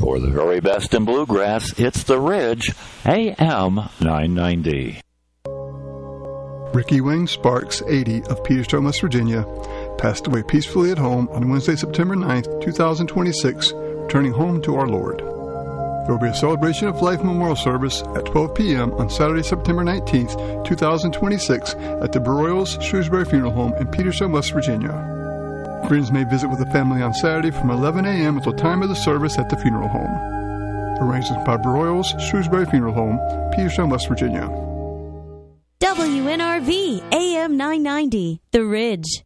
For the very best in bluegrass, it's The Ridge, AM 990. Ricky Wayne Sparks, 80, of Peterstown, West Virginia, passed away peacefully at home on Wednesday, September 9th, 2026, returning home to our Lord. There will be a celebration of life memorial service at 12 p.m. on Saturday, September 19th, 2026, at the Broyles Shrewsbury Funeral Home in Peterstown, West Virginia. Friends may visit with the family on Saturday from 11 a.m. until time of the service at the funeral home. Arrangements by Broyles Shrewsbury Funeral Home, Peterstown, West Virginia. WNRV AM 990, The Ridge.